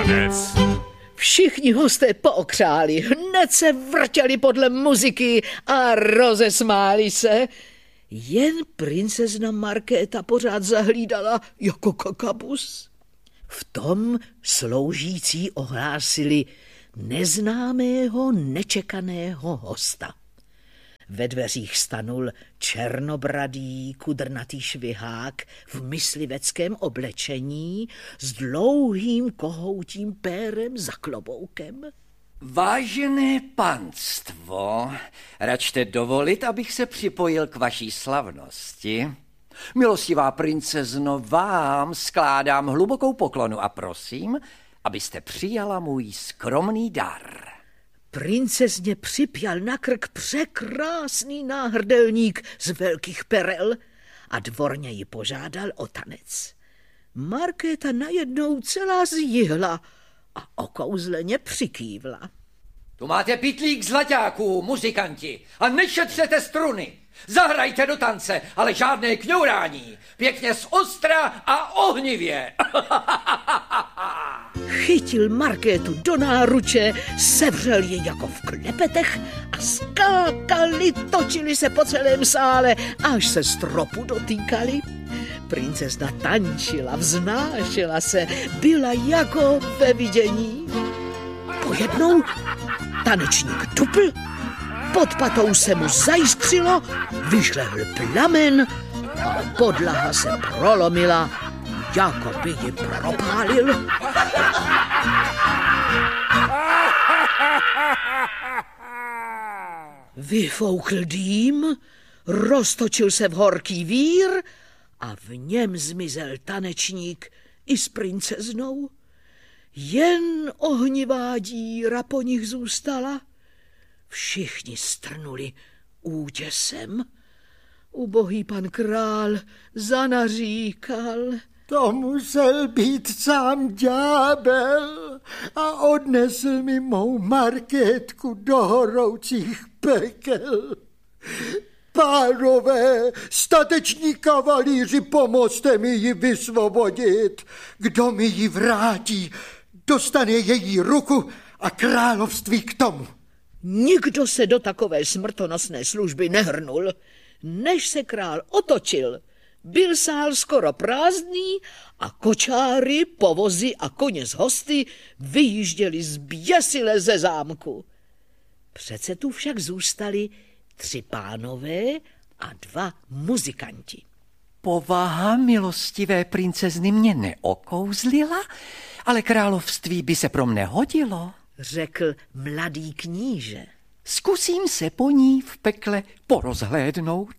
tanec. Všichni hosté pookřáli, hned se vrtěli podle muziky a rozesmáli se. Jen princezna Markéta pořád zahlídala jako kakabus. V tom sloužící ohlásili neznámého, nečekaného hosta. Ve dveřích stanul černobradý, kudrnatý švihák v mysliveckém oblečení s dlouhým kohoutím pérem za kloboukem. Vážené panstvo, račte dovolit, abych se připojil k vaší slavnosti. Milostivá princezno, vám skládám hlubokou poklonu a prosím, abyste přijala můj skromný dar. Princezně připjal na krk překrásný náhrdelník z velkých perel a dvorně ji požádal o tanec. Markéta najednou celá zjihla a okouzleně přikývla. Tu máte pytlík zlaťáků, muzikanti, a nešetřete struny. Zahrajte do tance, ale žádné kňourání. Pěkně z ostra a ohnivě. Chytil Markétu do náruče, sevřel ji jako v klepetech a skákali, točili se po celém sále, až se stropu dotýkali. Princezna tančila, vznášela se, byla jako ve vidění. Pojednou tanečník dupl, pod patou se mu zajiskřilo, vyšlehl plamen a podlaha se prolomila, jako by ji propálil. Vyfoukl dým, roztočil se v horký vír a v něm zmizel tanečník i s princeznou. Jen ohnivá díra po nich zůstala. Všichni strnuli úděsem. Ubohý pan král zanaříkal. To musel být sám ďábel a odnesl mi mou Markétku do horoucích pekel. Pánové, stateční kavalíři, pomozte mi ji vysvobodit. Kdo mi ji vrátí, dostane její ruku a království k tomu. Nikdo se do takové smrtonosné služby nehrnul. Než se král otočil, byl sál skoro prázdný a kočáry, povozy a koně z hosty vyjížděli zběsile ze zámku. Přece tu však zůstali 3 pánové a 2 muzikanti. Povaha milostivé princezny mě neokouzlila, ale království by se pro mne hodilo, řekl mladý kníže. Zkusím se po ní v pekle porozhlédnout.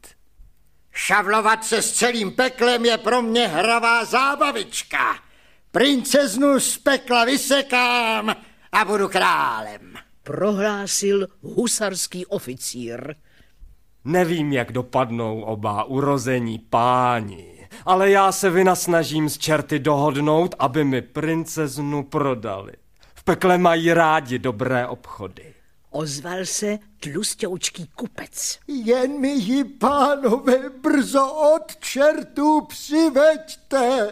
Šavlovat se s celým peklem je pro mě hravá zábavička. Princeznu z pekla vysekám a budu králem, prohlásil husarský oficír. Nevím, jak dopadnou oba urození páni, ale já se vynasnažím s čerty dohodnout, aby mi princeznu prodali. V pekle mají rádi dobré obchody. Ozval se tlusťoučký kupec. Jen mi ji, pánové, brzo od čertů přiveďte.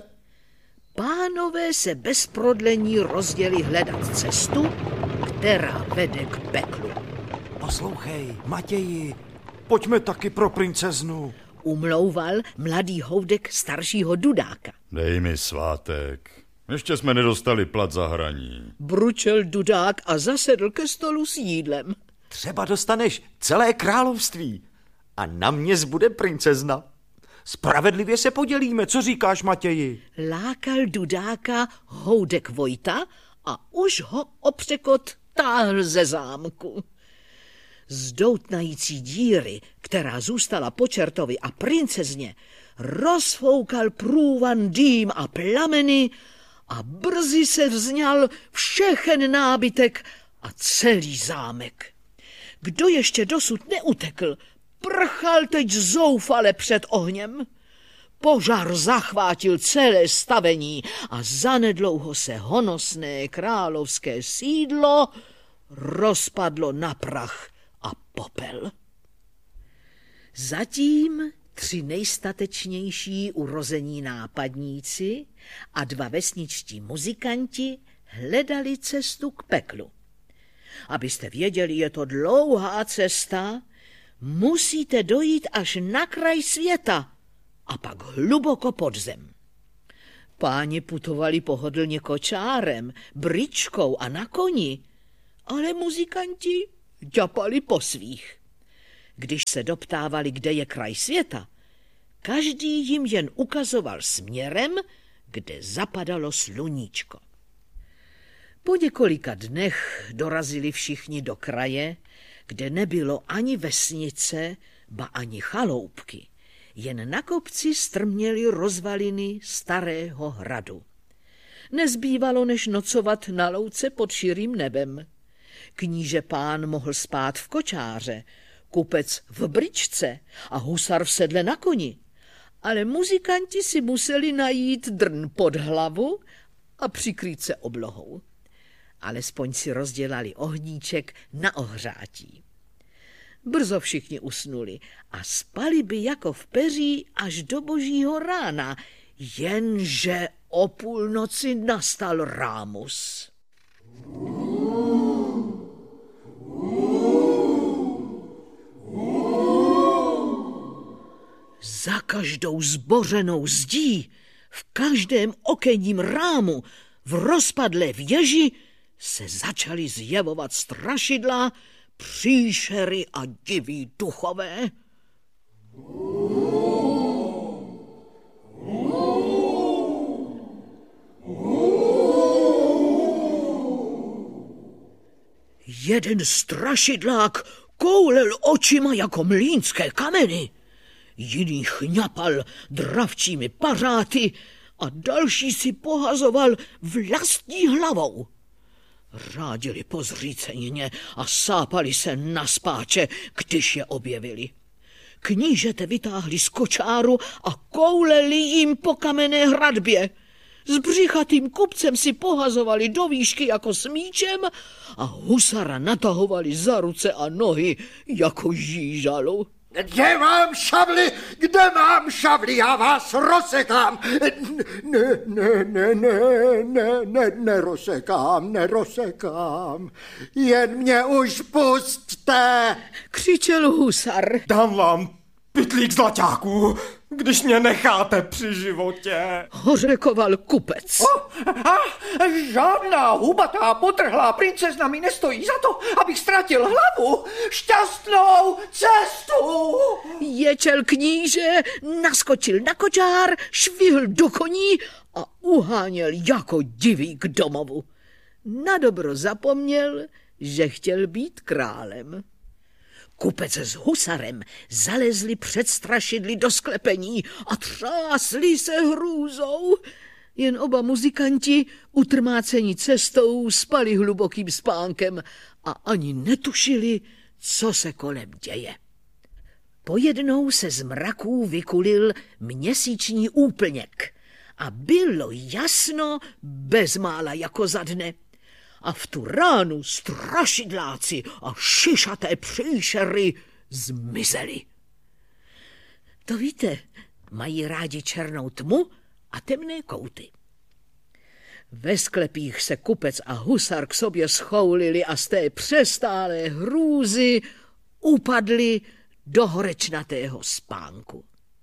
Pánové se bez prodlení rozděli hledat cestu, která vede k peklu. Poslouchej, Matěji, pojďme taky pro princeznu, umlouval mladý houdek staršího Dudáka. Dej mi svátek. Ještě jsme nedostali plat za hraní. Bručel Dudák a zasedl ke stolu s jídlem. Třeba dostaneš celé království a na mě zbude princezna. Spravedlivě se podělíme, co říkáš, Matěji? Lákal Dudáka houdek Vojta a už ho o překot táhl ze zámku. Z doutnající díry, která zůstala po čertovi a princezně, rozfoukal průvan dým a plameny a brzy se vzňal všechen nábytek a celý zámek. Kdo ještě dosud neutekl, prchal teď zoufale před ohněm. Požár zachvátil celé stavení a zanedlouho se honosné královské sídlo rozpadlo na prach a popel. Zatím 3 nejstatečnější urození nápadníci a 2 vesničtí muzikanti hledali cestu k peklu. Abyste věděli, je to dlouhá cesta, musíte dojít až na kraj světa a pak hluboko pod zem. Páni putovali pohodlně kočárem, bryčkou a na koni, ale muzikanti ďapali po svých. Když se doptávali, kde je kraj světa, každý jim jen ukazoval směrem, kde zapadalo sluníčko. Po několika dnech dorazili všichni do kraje, kde nebylo ani vesnice, ba ani chaloupky. Jen na kopci strměly rozvaliny starého hradu. Nezbývalo, než nocovat na louce pod širým nebem. Kníže pán mohl spát v kočáře, kupec v bryčce a husar v sedle na koni. Ale muzikanti si museli najít drn pod hlavu a přikrýt se oblohou. Alespoň si rozdělali ohníček na ohřátí. Brzo všichni usnuli a spali by jako v peří až do božího rána, jenže o půlnoci nastal rámus. Za každou zbořenou zdí, v každém okenním rámu, v rozpadlé věži se začaly zjevovat strašidla, příšery a diví duchové. Jeden strašidlák koulel očima jako mlýnské kameny, jiný chňapal dravčími pařáty a další si pohazoval vlastní hlavou. Rádili po zřícenině a sápali se na spáče, když je objevili. Knížete vytáhli z kočáru a kouleli jim po kamenné hradbě. S břichatým kupcem si pohazovali do výšky jako s míčem a husara natahovali za ruce a nohy jako žížalu. Kde mám šavli? Kde mám šavli? Já vás rozsekám. Nerosekám. Jen mě už pusťte. Křičel husar. Dám vám pytlík zlaťáků, když mě necháte při životě. Hořekoval kupec. Žádná hubatá potrhlá princezna mi nestojí za to, abych ztratil hlavu. Šťastnou cestu! Ječel kníže, naskočil na kočár, švihl do koní a uháněl jako diví k domovu. Nadobro zapomněl, že chtěl být králem. Kupec s husarem zalezli před strašidly do sklepení a třásli se hrůzou. Jen oba muzikanti, utrmáceni cestou, spali hlubokým spánkem a ani netušili, co se kolem děje. Pojednou se z mraků vykulil měsíční úplněk a bylo jasno bezmála jako za dne. A v tu ránu strašidláci a šišaté příšery zmizeli. To víte, mají rádi černou tmu a temné kouty. Ve sklepích se kupec a husar k sobě schoulili a z té přestálé hrůzy upadli do horečnatého spánku.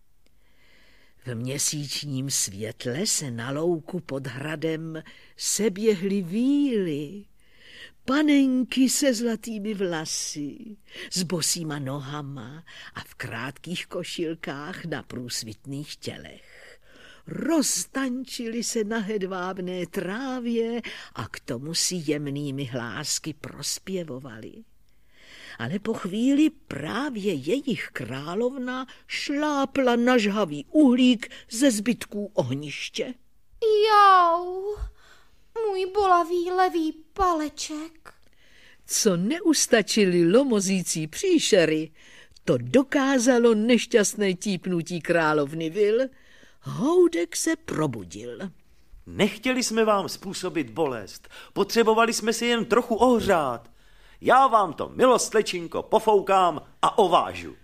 V měsíčním světle se na louku pod hradem seběhly víly, panenky se zlatými vlasy, s bosýma nohama a v krátkých košilkách na průsvitných tělech. Roztančili se na hedvábné trávě a k tomu si jemnými hlásky prospěvovali. Ale po chvíli právě jejich královna šlápla na žhavý uhlík ze zbytků ohniště. Jau, můj bolavý levý paleček. Co neustačili lomozící příšery, to dokázalo nešťastné típnutí královny vil. Houdek se probudil. Nechtěli jsme vám způsobit bolest, potřebovali jsme si jen trochu ohřát. Já vám to, miloslečinko, pofoukám a ovážu.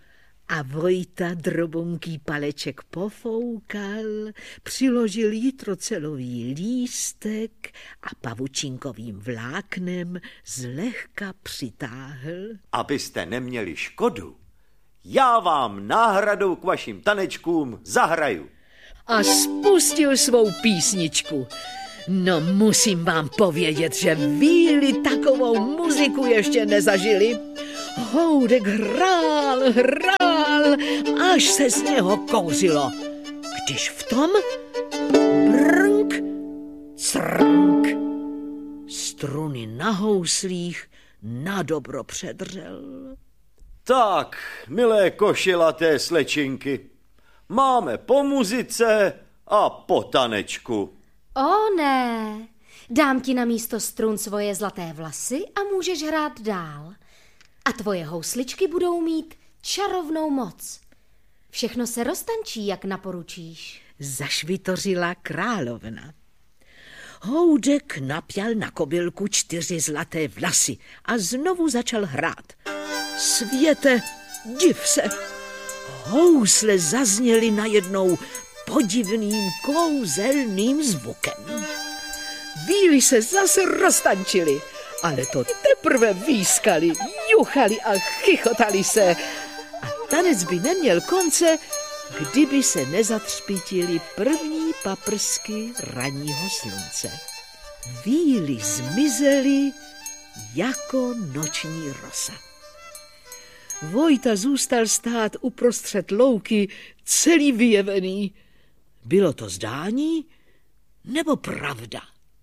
A Vojta drobonký paleček pofoukal, přiložil jitrocelový lístek a pavučinkovým vláknem zlehka přitáhl. Abyste neměli škodu, já vám náhradou k vašim tanečkům zahraju. A spustil svou písničku. No musím vám povědět, že víly takovou muziku ještě nezažili. Houdek hrál, až se z něho kouřilo. Když v tom brnk, crnk, struny na houslích nadobro předřel. Tak, milé košilaté slečinky, máme po muzice a po tanečku. O ne, dám ti na místo strun svoje zlaté vlasy a můžeš hrát dál. A tvoje housličky budou mít čarovnou moc. Všechno se roztančí, jak naporučíš. Zašvitořila královna. Houdek napěl na kobylku 4 zlaté vlasy a znovu začal hrát. Světe, div se! Housle zazněly najednou podivným kouzelným zvukem. Víly se zase roztančily, ale to teprve výskali, juchali a chichotali se. A tanec by neměl konce, kdyby se nezatřpitily první paprsky ranního slunce. Víly zmizely jako noční rosa. Vojta zůstal stát uprostřed louky, celý vyjevený. Bylo to zdání nebo pravda?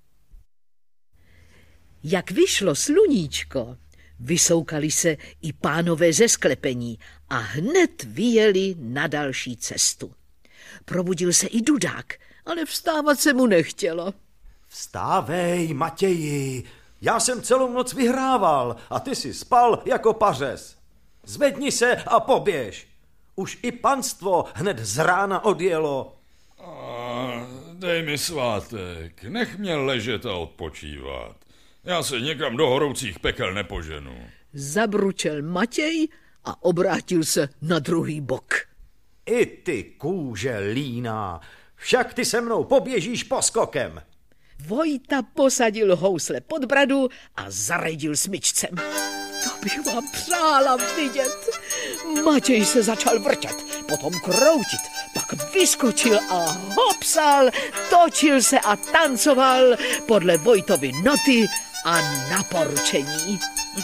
Jak vyšlo sluníčko, vysoukali se i pánové ze sklepení a hned vyjeli na další cestu. Probudil se i Dudák, ale vstávat se mu nechtělo. Vstávej, Matěji, já jsem celou noc vyhrával a ty si spal jako pařez. Zvedni se a poběž. Už i panstvo hned z rána odjelo. Dej mi svátek, nech mě ležet a odpočívat. Já se někam do horoucích pekel nepoženu. Zabručel Matěj a obrátil se na druhý bok. I ty kůže líná, však ty se mnou poběžíš poskokem. Vojta posadil housle pod bradu a zaredil smyčcem. To bych vám přála vidět. Matěj se začal vrtět, potom kroutit, pak vyskočil a hopsal, točil se a tancoval podle Vojtovy noty a naporučení.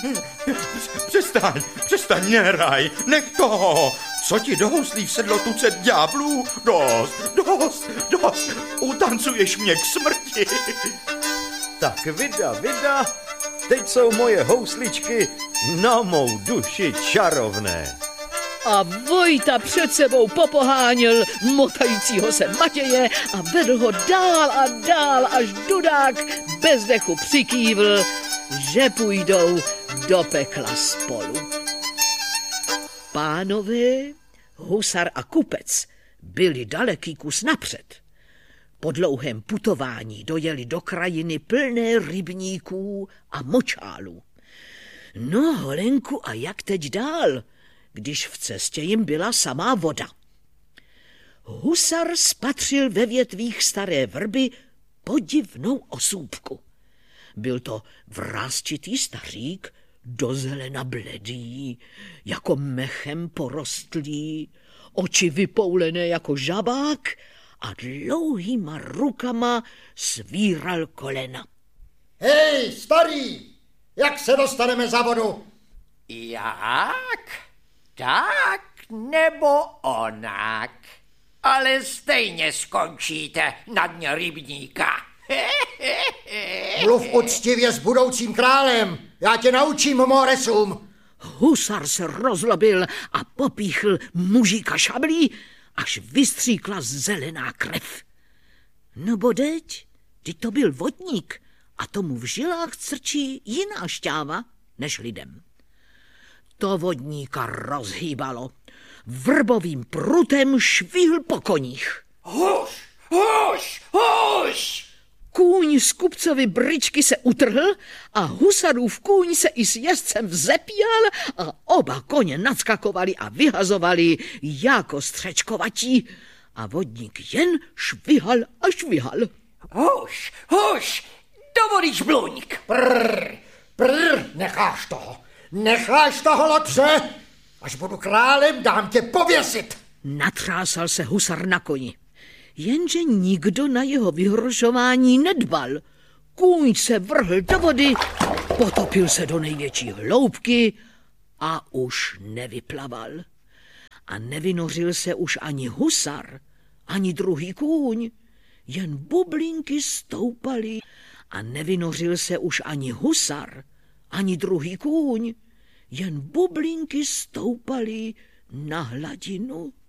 Přestaň, nehraj, nech toho. Co ti do houslí vsedlo tucet ďáblů? Dost, utancuješ mě k smrti. Tak vida, teď jsou moje housličky na mou duši čarovné. A Vojta před sebou popoháněl motajícího se Matěje a vedl ho dál a dál, až Dudák bez dechu přikývl, že půjdou do pekla spolu. Pánové, husar a kupec byli daleký kus napřed. Po dlouhém putování dojeli do krajiny plné rybníků a močálů. No, holenku, a jak teď dál, když v cestě jim byla samá voda? Husar spatřil ve větvích staré vrby podivnou osůbku. Byl to vrásčitý stařík, dozelena bledý, jako mechem porostlý, oči vypoulené jako žabák a dlouhýma rukama svíral kolena. Hej, starý, jak se dostaneme za vodu? Jak? Tak nebo onak? Ale stejně skončíte na dně rybníka. Mluv uctivě s budoucím králem, já tě naučím moresům. Husar se rozlobil a popíchl mužíka šablí, až vystříkla zelená krev. No bodeď, teď to byl vodník a tomu v žilách crčí jiná šťáva než lidem. To vodníka rozhýbalo. Vrbovým prutem švihl po koních. Huš! Kůň z kupcovy bryčky se utrhl a husarův kůň se i s jezdcem vzepíjal a oba koně nadskakovali a vyhazovali jako střečkovatí a vodník jen švihal a švihal. Huš, dovolíš, Bluňk. Necháš toho, Lotře, až budu králem, dám tě pověsit. Natřásal se husar na koni. Jenže nikdo na jeho vyhrožování nedbal. Kůň se vrhl do vody, potopil se do největší hloubky a už nevyplaval. A nevynořil se už ani husar, ani druhý kůň, jen bublinky stoupaly a nevynořil se už ani husar, ani druhý kůň, jen bublinky stoupaly na hladinu.